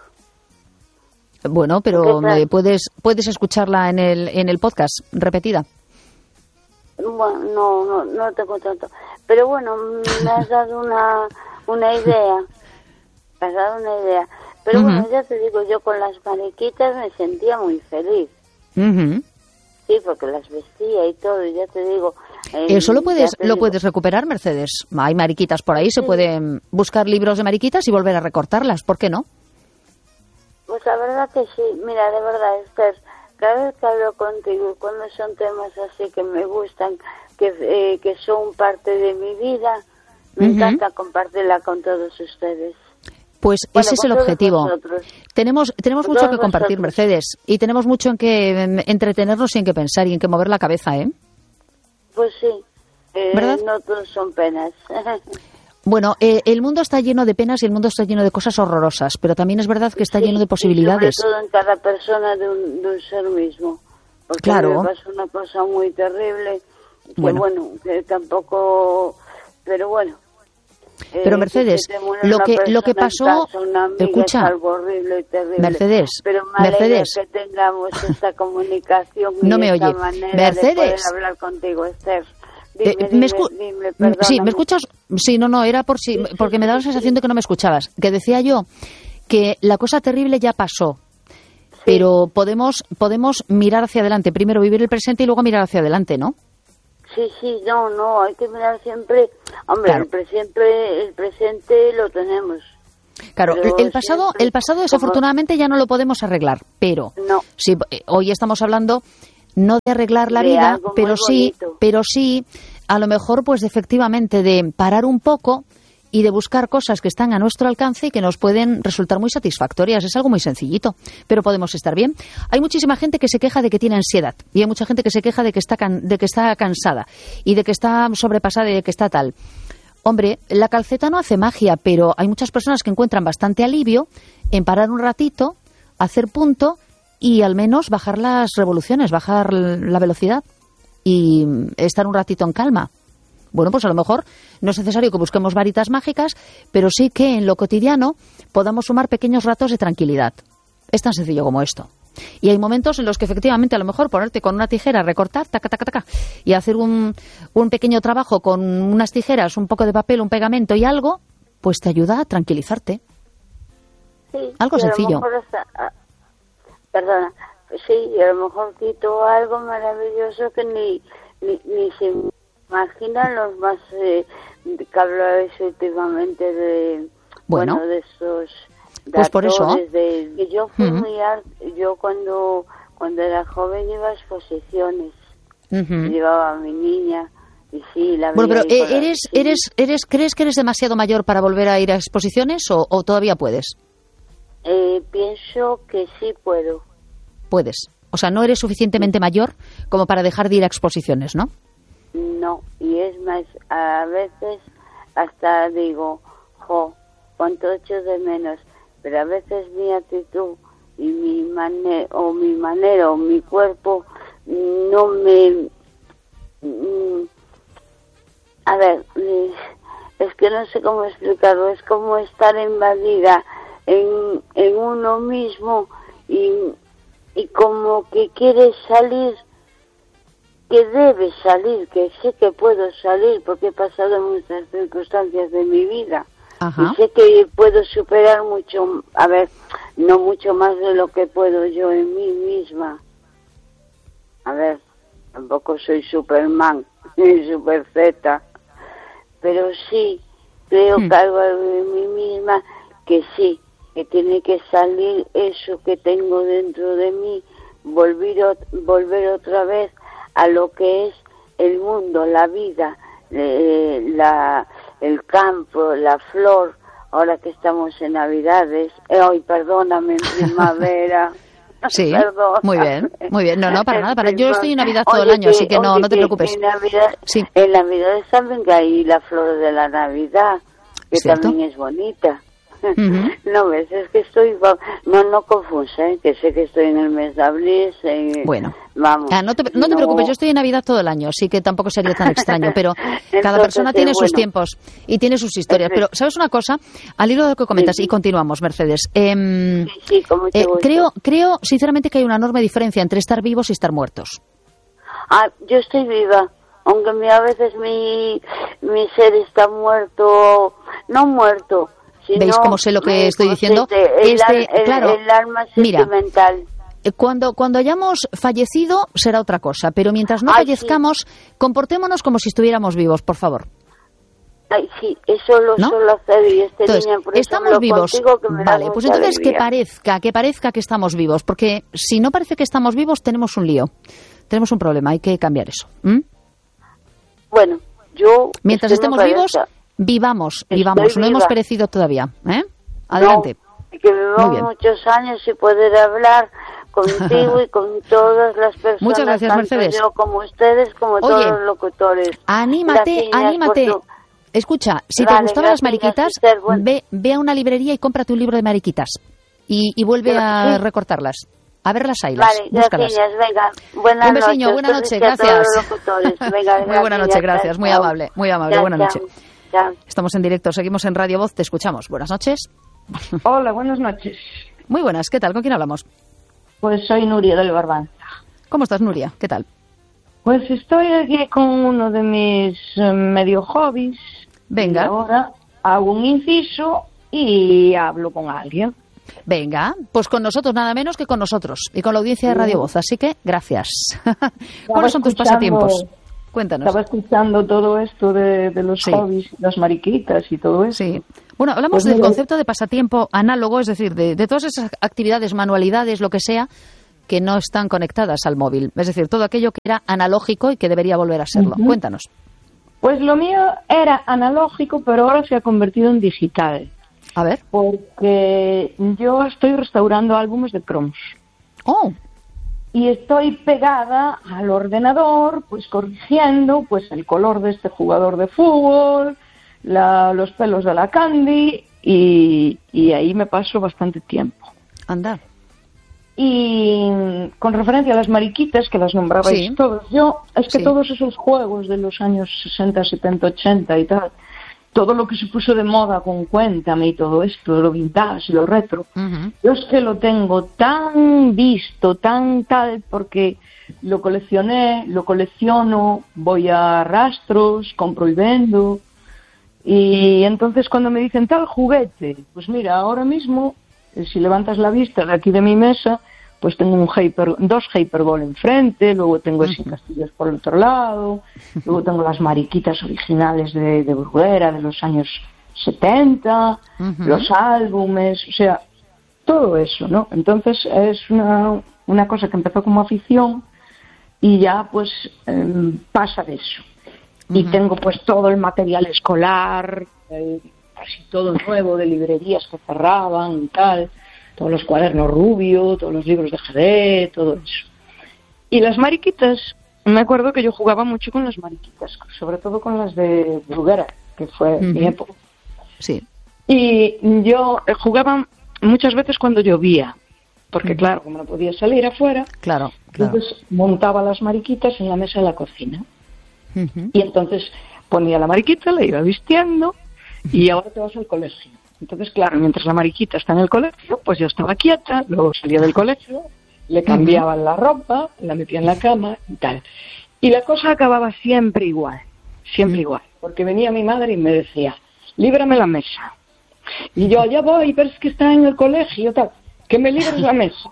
S2: Bueno, pero eh, puedes puedes escucharla en el en el podcast, repetida.
S5: Bueno, no, no, no tengo tanto. Pero bueno, me has dado una, una idea. Me has dado una idea. Pero uh-huh. bueno, ya te digo, yo con las mariquitas me sentía muy feliz.
S2: Uh-huh.
S5: Sí, porque las vestía y todo, y ya te digo... Eh,
S2: Eso lo puedes lo
S5: digo.
S2: puedes recuperar, Mercedes. Hay mariquitas por ahí, sí. Se pueden buscar libros de mariquitas y volver a recortarlas, ¿por qué no?
S5: Pues la verdad que sí. Mira, de verdad, Esther, cada vez que hablo contigo, cuando son temas así que me gustan, que, eh, que son parte de mi vida, me uh-huh. encanta compartirla con todos ustedes.
S2: Pues bueno, ese es el objetivo.
S5: Vosotros.
S2: Tenemos tenemos
S5: con
S2: mucho que
S5: vosotros.
S2: compartir, Mercedes, y tenemos mucho en que en, entretenernos y en que pensar y en que mover la cabeza, ¿eh?
S5: Pues sí, eh,
S2: ¿verdad?
S5: No todos son penas.
S2: Bueno, eh, el mundo está lleno de penas y el mundo está lleno de cosas horrorosas, pero también es verdad que está
S5: sí,
S2: lleno de posibilidades.
S5: Y sobre todo en cada persona de un, de un ser mismo. Porque
S2: claro.
S5: me pasó una cosa muy terrible, que
S2: bueno,
S5: bueno que tampoco... Pero bueno.
S2: Pero Mercedes,
S5: eh,
S2: lo que lo que pasó,
S5: casa, una amiga,
S2: escucha,
S5: es algo horrible y terrible.
S2: Mercedes,
S5: pero me
S2: Mercedes,
S5: que tengamos esta comunicación y
S2: no me
S5: esta
S2: oye,
S5: manera
S2: Mercedes,
S5: de poder hablar contigo, Esther. Dime,
S2: eh,
S5: dime,
S2: me escu-
S5: dime,
S2: sí, ¿me escuchas? Sí, no, no, era por si, sí, porque sí, me daba la sensación sí. de que no me escuchabas. Que decía yo que la cosa terrible ya pasó. sí. pero podemos podemos mirar hacia adelante. Primero vivir el presente y luego mirar hacia adelante, ¿no?
S5: Sí, sí, no, no, hay que mirar siempre. Hombre, claro. el, presente, el presente lo tenemos.
S2: Claro, pero el pasado, el pasado desafortunadamente ya no lo podemos arreglar, pero
S5: no.
S2: sí, hoy estamos hablando no de arreglar la de vida, pero sí, pero sí, a lo mejor, pues efectivamente, de parar un poco y de buscar cosas que están a nuestro alcance y que nos pueden resultar muy satisfactorias. Es algo muy sencillito, pero podemos estar bien. Hay muchísima gente que se queja de que tiene ansiedad y hay mucha gente que se queja de que está can- de que está cansada y de que está sobrepasada y de que está tal. Hombre, la calceta no hace magia, pero hay muchas personas que encuentran bastante alivio en parar un ratito, hacer punto y al menos bajar las revoluciones, bajar la velocidad y estar un ratito en calma. Bueno, pues a lo mejor no es necesario que busquemos varitas mágicas, pero sí que en lo cotidiano podamos sumar pequeños ratos de tranquilidad. Es tan sencillo como esto. Y hay momentos en los que efectivamente a lo mejor ponerte con una tijera, recortar, taca, taca, taca, y hacer un, un pequeño trabajo con unas tijeras, un poco de papel, un pegamento y algo, pues te ayuda a tranquilizarte.
S5: Sí,
S2: algo sencillo.
S5: Hasta, ah, perdona, sí, y a lo mejor quito algo maravilloso que ni, ni, ni se imaginan los más eh, que hablabais últimamente de, bueno, bueno de esos...
S2: Pues por eso.
S5: De, yo fui uh-huh. muy art, yo cuando cuando era joven iba a exposiciones, uh-huh. llevaba a mi niña y sí la
S2: Bueno, pero eh, eres
S5: la...
S2: eres eres ¿crees que eres demasiado mayor para volver a ir a exposiciones o, o todavía puedes?
S5: Eh, pienso que sí puedo.
S2: Puedes. O sea, no eres suficientemente mayor como para dejar de ir a exposiciones, ¿no?
S5: No, y es más, a veces hasta digo, jo, cuánto echo de menos. Pero a veces mi actitud y mi manera o mi manera o mi cuerpo no me mm, a ver es que no sé cómo explicarlo, es como estar invadida en, en uno mismo y, y como que quieres salir, que debes salir, que sé que puedo salir porque he pasado muchas circunstancias de mi vida.
S2: Ajá.
S5: Y sé que puedo superar mucho, a ver, no mucho más de lo que puedo yo en mí misma. A ver, tampoco soy Superman ni Super Z, pero sí creo hmm. que algo en mí misma que sí, que tiene que salir eso que tengo dentro de mí, volver, volver otra vez a lo que es el mundo, la vida, eh, la... el campo, la flor, ahora que estamos en Navidades, eh, hoy perdóname, en primavera.
S2: Sí,
S5: Perdona.
S2: muy bien, muy bien. No, no, para nada. Para... Yo estoy en Navidad todo oye, el año, que, así que no, no te preocupes.
S5: En Navidad,
S2: sí.
S5: en Navidades también hay la flor de la Navidad, que ¿cierto? También es bonita. Uh-huh. No ves, es que estoy, no, no confusa, ¿eh? Que sé que estoy en el mes de abril. Eh,
S2: bueno,
S5: vamos.
S2: Ah, no, te, no, no te preocupes, yo estoy en Navidad todo el año, así que tampoco sería tan extraño, pero Entonces, cada persona tiene bueno. sus tiempos y tiene sus historias. Pero, ¿sabes una cosa? Al hilo de lo que comentas, sí, sí. y continuamos, Mercedes. Eh,
S5: sí, sí, como
S2: eh, creo, creo, sinceramente, que hay una enorme diferencia entre estar vivos y estar muertos.
S5: Ah, yo estoy viva. Aunque mi, a veces mi, mi ser está muerto, no muerto.
S2: ¿Veis cómo sé lo que estoy diciendo?
S5: El,
S2: este,
S5: el,
S2: claro,
S5: el alma sentimental.
S2: Mira, cuando, cuando hayamos fallecido será otra cosa, pero mientras no Ay, fallezcamos, sí. comportémonos como si estuviéramos vivos, por favor.
S5: Ay, sí, eso lo ¿no? suelo hacer y este
S2: entonces,
S5: niña, por
S2: estamos vivos.
S5: Contigo, que me
S2: vale, pues entonces
S5: alegría.
S2: que parezca, que parezca que estamos vivos, porque si no parece que estamos vivos, tenemos un lío, tenemos un problema, hay que cambiar eso. ¿Mm?
S5: Bueno, yo...
S2: Mientras estemos vivos... Vivamos, Estoy vivamos, viva. No hemos perecido todavía. ¿Eh? Adelante.
S5: No, que vivamos muchos años y poder hablar contigo y con todas las personas.
S2: Muchas gracias, Mercedes.
S5: Yo como ustedes, como Oye, todos los locutores.
S2: Anímate, gracias anímate. Tu... Escucha, si vale, te gustaban las mariquitas, bueno. ve, ve a una librería y cómprate un libro de mariquitas. Y, y vuelve Pero, a sí. recortarlas. A ver las haylas,
S5: vale,
S2: búscalas.
S5: Gracias, venga. Buenas
S2: un besiño, buena noche, gracias.
S5: Venga,
S2: muy buena noche, gracias, muy amable, muy amable,
S5: gracias.
S2: buena noche. Ya. Estamos en directo, seguimos en Radio Voz, te escuchamos. Buenas noches.
S6: Hola, buenas noches.
S2: Muy buenas, ¿qué tal? ¿Con quién hablamos?
S6: Pues soy Nuria del Barbanza.
S2: ¿Cómo estás, Nuria? ¿Qué tal?
S6: Pues estoy aquí con uno de mis eh, medio hobbies.
S2: Venga.
S6: Y ahora hago un inciso y hablo con alguien.
S2: Venga, pues con nosotros, nada menos que con nosotros y con la audiencia de Radio Voz, así que gracias. ¿Cuáles son tus pasatiempos? Cuéntanos.
S6: Estaba escuchando todo esto de, de los sí. hobbies, las mariquitas y todo eso.
S2: Sí. Bueno, hablamos pues del mira, concepto de pasatiempo análogo, es decir, de, de todas esas actividades, manualidades, lo que sea, que no están conectadas al móvil. Es decir, todo aquello que era analógico y que debería volver a serlo. Uh-huh. Cuéntanos.
S6: Pues lo mío era analógico, pero ahora se ha convertido en digital.
S2: A ver.
S6: Porque yo estoy restaurando álbumes de cromos.
S2: Oh.
S6: Y estoy pegada al ordenador, pues corrigiendo pues el color de este jugador de fútbol, la, los pelos de la Candy, y, y ahí me paso bastante tiempo.
S2: Anda.
S6: Y con referencia a las mariquitas, que las nombrabais sí. todos, yo, es que sí. todos esos juegos de los años sesenta, setenta, ochenta y tal, todo lo que se puso de moda con Cuéntame y todo esto, lo vintage, lo retro, uh-huh. yo es que lo tengo tan visto, tan tal, porque lo coleccioné, lo colecciono, voy a rastros, compro y vendo, y entonces cuando me dicen tal juguete, pues mira, ahora mismo, si levantas la vista de aquí de mi mesa, pues tengo un hyper, dos Hyperball enfrente, luego tengo ese castillos por el otro lado, luego tengo las mariquitas originales de, de Bruguera de los años setenta, uh-huh. los álbumes, o sea, todo eso, ¿no? Entonces es una, una cosa que empezó como afición y ya pues eh, pasa de eso. Uh-huh. Y tengo pues todo el material escolar, eh, casi todo nuevo de librerías que cerraban y tal, todos los cuadernos Rubio, todos los libros de G D, todo eso. Y las mariquitas, me acuerdo que yo jugaba mucho con las mariquitas, sobre todo con las de Bruguera, que fue uh-huh. mi época.
S2: Sí.
S6: Y yo jugaba muchas veces cuando llovía, porque uh-huh. claro, como no podía salir afuera,
S2: claro, claro.
S6: entonces montaba las mariquitas en la mesa de la cocina. Uh-huh. Y entonces ponía la mariquita, la iba vistiendo, y ahora te vas al colegio. Entonces, claro, mientras la mariquita está en el colegio, pues yo estaba quieta, luego salía del colegio, le cambiaban uh-huh. la ropa, la metía en la cama y tal. Y la cosa acababa siempre igual, siempre uh-huh. igual, porque venía mi madre y me decía, líbrame la mesa. Y yo, ya voy, pero es que está en el colegio, tal, que me libres la mesa.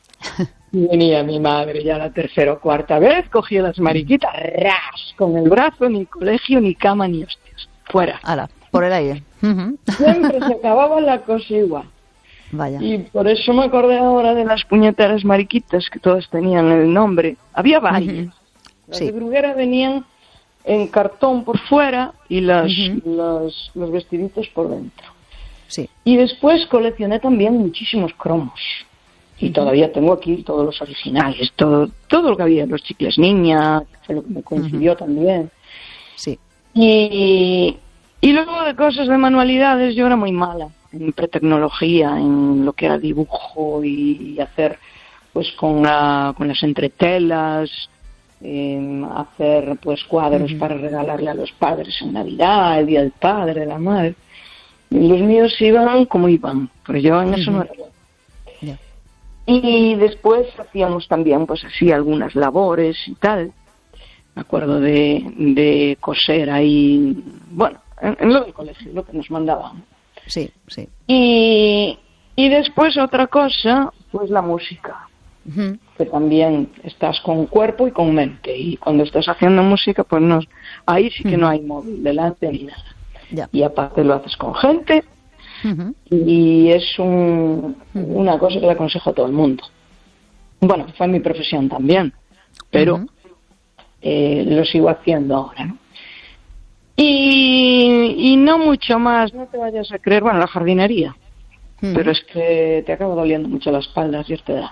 S6: Y venía mi madre ya la tercera o cuarta vez, cogía las mariquitas, ras, con el brazo, ni colegio, ni cama, ni hostias, fuera.
S2: Ala. Por el aire. Uh-huh.
S6: Siempre se acababa la cosa igual.
S2: Vaya.
S6: Y por eso me acordé ahora de las puñeteras mariquitas, que todas tenían el nombre. Había varias. Uh-huh. Las sí. de Bruguera venían en cartón por fuera y las, uh-huh. las, los vestiditos por dentro.
S2: Sí.
S6: Y después coleccioné también muchísimos cromos. Y uh-huh. todavía tengo aquí todos los originales, todo, todo lo que había, los chicles niña, que fue lo que me coincidió uh-huh. también.
S2: Sí.
S6: Y... Y luego de cosas de manualidades, yo era muy mala en pretecnología, en lo que era dibujo y hacer pues con, la, con las entretelas, eh, hacer pues cuadros uh-huh. para regalarle a los padres en Navidad, el Día del Padre, de la Madre. Y los míos iban como iban, pero yo en uh-huh. eso no era bueno. Yeah. Y después hacíamos también pues así algunas labores y tal. Me acuerdo de, de coser ahí, bueno, en, en lo del colegio, lo que nos mandaban.
S2: Sí, sí.
S6: Y, y después otra cosa, pues la música. Uh-huh. Que también estás con cuerpo y con mente. Y cuando estás haciendo música, pues no, ahí sí que uh-huh. no hay móvil delante ni nada.
S2: Yeah.
S6: Y aparte lo haces con gente.
S2: Uh-huh.
S6: Y es un, uh-huh. una cosa que le aconsejo a todo el mundo. Bueno, fue mi profesión también, pero uh-huh. eh, lo sigo haciendo ahora, ¿no? Y, y no mucho más, no te vayas a creer, bueno, la jardinería, uh-huh. pero es que te acaba doliendo mucho la espalda a cierta edad.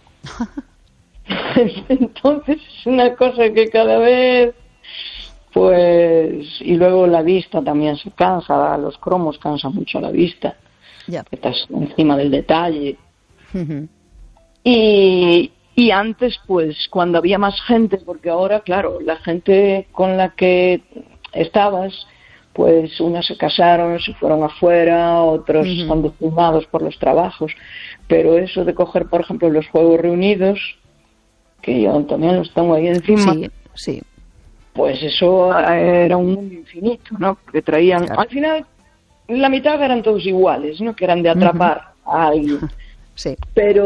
S6: Entonces es una cosa que cada vez, pues, y luego la vista también se cansa, los cromos cansan mucho la vista,
S2: yeah.
S6: que estás encima del detalle.
S2: Uh-huh.
S6: Y, y antes, pues, cuando había más gente, porque ahora, claro, la gente con la que estabas, pues unas se casaron, se fueron afuera, otros uh-huh. están destinados por los trabajos, pero eso de coger, por ejemplo, los juegos reunidos, que yo también los tengo ahí encima,
S2: sí, sí.
S6: pues eso era un mundo infinito, ¿no? Porque traían, claro. Al final, la mitad eran todos iguales, ¿no? Que eran de atrapar, a alguien.
S2: Sí.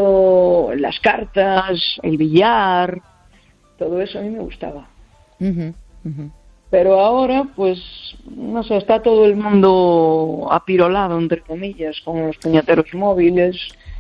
S6: Pero las cartas, el billar, todo eso a mí me gustaba.
S2: Uh-huh, uh-huh.
S6: Pero ahora, pues, no sé, está todo el mundo apirolado, entre comillas, con los puñeteros móviles.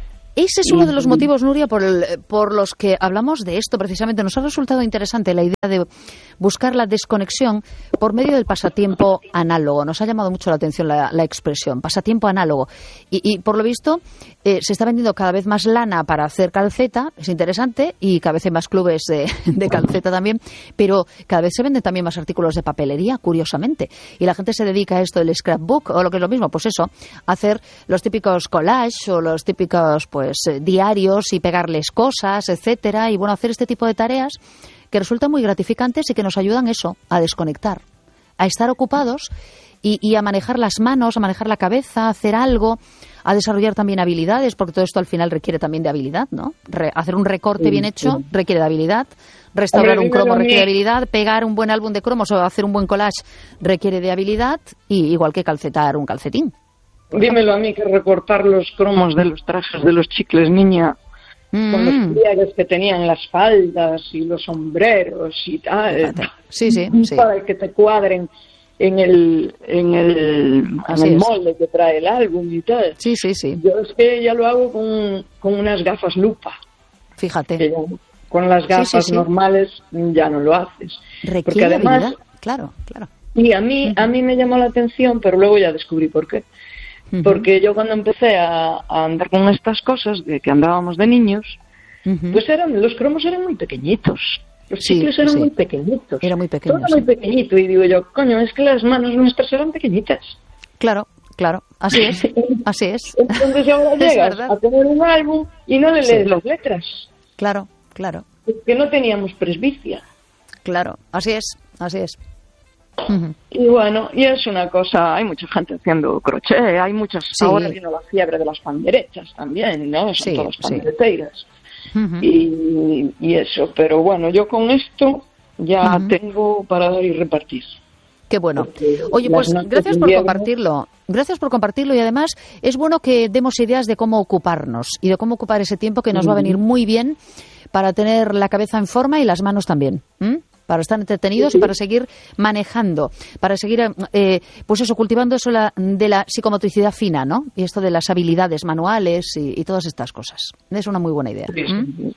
S2: Ese es uno de los motivos, Nuria, por, el, por los que hablamos de esto precisamente. Nos ha resultado interesante la idea de buscar la desconexión por medio del pasatiempo análogo. Nos ha llamado mucho la atención la, la expresión, pasatiempo análogo. Y, y por lo visto, eh, se está vendiendo cada vez más lana para hacer calceta, es interesante, y cada vez hay más clubes de, de calceta también, pero cada vez se venden también más artículos de papelería, curiosamente. Y la gente se dedica a esto del scrapbook, o lo que es lo mismo, pues eso, hacer los típicos collages o los típicos, pues, Pues, eh, diarios y pegarles cosas, etcétera, y bueno, hacer este tipo de tareas que resultan muy gratificantes y que nos ayudan eso, a desconectar, a estar ocupados y, y a manejar las manos, a manejar la cabeza, a hacer algo, a desarrollar también habilidades, porque todo esto al final requiere también de habilidad, ¿no? Re- hacer un recorte sí, bien hecho sí. requiere de habilidad, restaurar un cromo requiere de habilidad, pegar un buen álbum de cromos o hacer un buen collage requiere de habilidad, y igual que calcetar un calcetín.
S6: Dímelo a mí, que recortar los cromos de los trajes de los chicles, niña, mm. con los pliegues que tenían las faldas y los sombreros y tal,
S2: sí, sí, sí.
S6: para que te cuadren en el en el, en el molde que trae el álbum y tal.
S2: Sí, sí, sí.
S6: Yo es que ya lo hago con, con unas gafas lupa.
S2: Fíjate.
S6: Que ya, con las gafas sí, sí, sí. normales ya no lo haces.
S2: Requiere
S6: porque además,
S2: habilidad. Claro, claro.
S6: Y a mí, a mí me llamó la atención, pero luego ya descubrí por qué. Porque yo cuando empecé a, a andar con estas cosas, de que andábamos de niños, uh-huh. pues eran los cromos eran muy pequeñitos. Los
S2: sí,
S6: chicles eran
S2: sí.
S6: muy pequeñitos.
S2: Era muy pequeño.
S6: Todo sí. muy pequeñito. Y digo yo, coño, es que las manos nuestras eran pequeñitas.
S2: Claro, claro. Así es. Así es.
S6: Entonces ahora llegas a tener un álbum y no le lees sí. las letras.
S2: Claro, claro.
S6: Porque no teníamos presbicia.
S2: Claro, así es, así es.
S6: Uh-huh. Y bueno, y es una cosa, hay mucha gente haciendo crochet, hay muchas, sí. ahora vino la fiebre de las panderechas también, ¿no? Son
S2: sí,
S6: todas
S2: sí.
S6: pandereteiras.
S2: Uh-huh.
S6: Y, y eso, pero bueno, yo con esto ya uh-huh. tengo para dar y repartir.
S2: Qué bueno. Oye, pues gracias por compartirlo. Gracias por compartirlo y además es bueno que demos ideas de cómo ocuparnos y de cómo ocupar ese tiempo que nos uh-huh. va a venir muy bien para tener la cabeza en forma y las manos también. ¿Mm? Para estar entretenidos sí, sí. y para seguir manejando, para seguir, eh, pues eso, cultivando eso la, de la psicomotricidad fina, ¿no? Y esto de las habilidades manuales y, y todas estas cosas. Es una muy buena idea. Sí, sí. ¿Mm?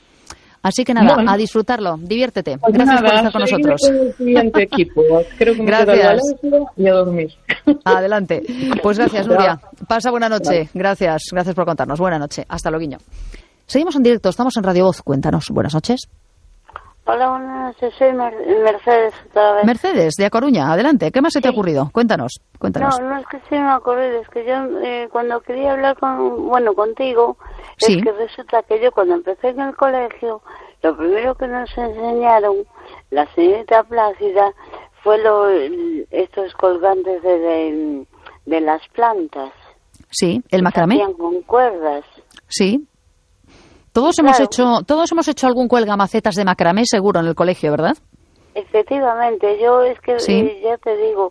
S2: Así que nada, bueno, a disfrutarlo, diviértete.
S6: Pues
S2: gracias
S6: nada,
S2: por estar con nosotros.
S6: Con el siguiente equipo. Creo que me
S2: gracias.
S6: Quedo y a dormir.
S2: Adelante. Pues gracias, Nuria. Pasa buena noche. Gracias, gracias por contarnos. Buena noche. Hasta luego. Seguimos en directo, estamos en Radio Voz. Cuéntanos. Buenas noches.
S5: Hola, buenas noches, soy Mer- Mercedes otra vez.
S2: Mercedes, de A Coruña, adelante. ¿Qué más se te ha ocurrido? Cuéntanos, cuéntanos.
S5: No, no es que se me ha ocurrido, es que yo eh, cuando quería hablar con, bueno, contigo,
S2: sí.
S5: es que resulta que yo cuando empecé en el colegio, lo primero que nos enseñaron, la señorita Plácida, fue lo, estos colgantes de, de, de las plantas.
S2: Sí, el macramé.
S5: Que hacían con cuerdas.
S2: Sí. Todos
S5: claro.
S2: hemos hecho, todos hemos hecho algún cuelgamacetas de macramé seguro en el colegio, ¿verdad?
S5: Efectivamente, yo es que
S2: ¿Sí?
S5: eh, ya te digo,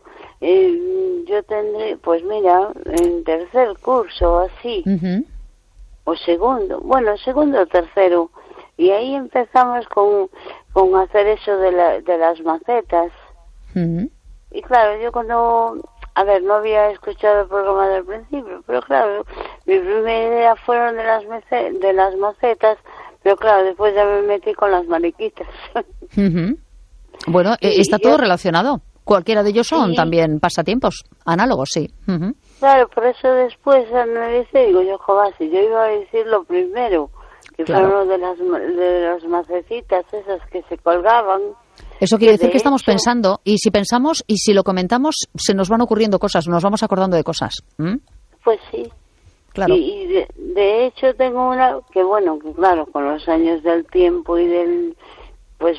S5: eh, yo tendré, pues mira, en tercer curso así,
S2: uh-huh.
S5: o segundo, bueno, segundo o tercero, y ahí empezamos con, con hacer eso de, la, de las macetas.
S2: Uh-huh.
S5: Y claro, yo cuando, a ver, no había escuchado el programa del principio, pero claro, mi primera idea fueron de las, mece- de las macetas, pero claro, después ya me metí con las mariquitas.
S2: Uh-huh. Bueno, y está todo yo, relacionado. Cualquiera de ellos son sí. también pasatiempos análogos, sí. Uh-huh.
S5: Claro, por eso después me dice, digo yo, joder, si yo iba a decir lo primero, que claro. fueron de las, de las macetitas esas que se colgaban.
S2: Eso quiere decir que
S5: hecho,
S2: estamos pensando, y si pensamos y si lo comentamos, se nos van ocurriendo cosas, nos vamos acordando de cosas. ¿Mm?
S5: Pues sí.
S2: Claro.
S5: Y, y de, de hecho tengo una que, bueno, que claro, con los años del tiempo y del, pues,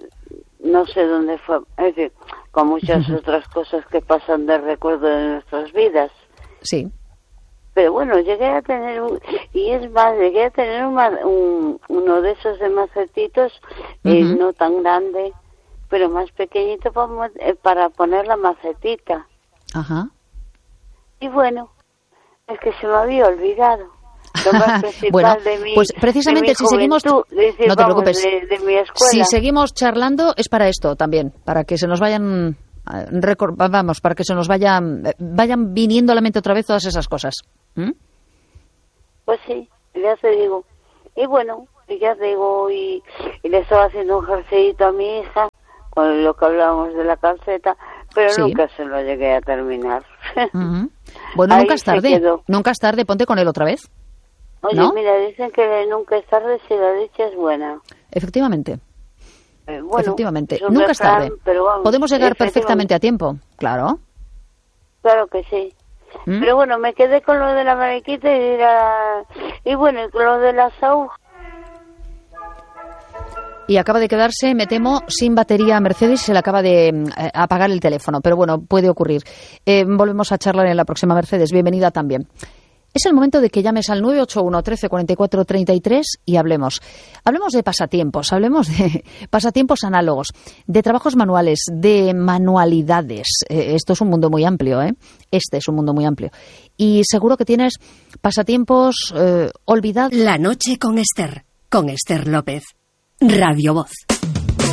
S5: no sé dónde fue, es decir, con muchas uh-huh. otras cosas que pasan de recuerdo de nuestras vidas.
S2: Sí.
S5: Pero bueno, llegué a tener, un, y es más, llegué a tener un, un, uno de esos de macetitos, uh-huh. eh, no tan grande, pero más pequeñito para, eh, para poner la macetita.
S2: Ajá.
S5: Y bueno, es que se me había olvidado. lo más principal
S2: bueno,
S5: de mi,
S2: pues precisamente
S5: de mi
S2: si seguimos,
S5: juventud, decir,
S2: no te
S5: vamos,
S2: preocupes,
S5: de, de mi escuela.
S2: si seguimos charlando es para esto también, para que se nos vayan, vamos, para que se nos vayan, vayan viniendo a la mente otra vez todas esas cosas. ¿Mm?
S5: Pues sí, ya te digo. Y bueno, ya te digo, y, y le estaba haciendo un jerseyito a mi hija, con lo que hablábamos de la calceta, pero sí. Nunca se lo llegué a terminar.
S2: Uh-huh. Bueno, nunca es tarde, nunca es tarde, ponte con él otra vez.
S5: Oye,
S2: ¿no?
S5: Mira, dicen que nunca es tarde si la dicha es buena.
S2: Efectivamente.
S5: Eh, bueno,
S2: Efectivamente, nunca es tarde.
S5: Pero vamos,
S2: podemos llegar perfectamente a tiempo, claro.
S5: Claro que sí. ¿Mm? Pero bueno, me quedé con lo de la mariquita y, la... y bueno, y con lo de la S A U.
S2: Y acaba de quedarse, me temo, sin batería a Mercedes, se le acaba de eh, apagar el teléfono. Pero bueno, puede ocurrir. Eh, volvemos a charlar en la próxima, Mercedes. Bienvenida también. Es el momento de que llames al nueve ocho uno, trece, cuarenta y cuatro, treinta y tres y hablemos. Hablemos de pasatiempos, hablemos de pasatiempos análogos, de trabajos manuales, de manualidades. Eh, esto es un mundo muy amplio, ¿eh? Este es un mundo muy amplio. Y seguro que tienes pasatiempos eh, olvidados.
S7: La noche con Esther, con Esther López. Radio Voz.